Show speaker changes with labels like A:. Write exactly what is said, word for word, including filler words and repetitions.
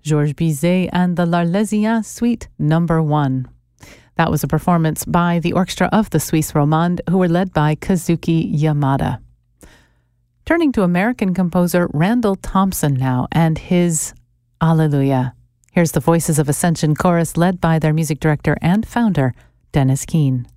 A: Georges Bizet and the L'Arlésienne Suite Number One. That was a performance by the orchestra of the Suisse Romande, who were led by Kazuki Yamada. Turning to American composer Randall Thompson now and his Alleluia. Here's the Voices of Ascension Chorus led by their music director and founder, Dennis Keane.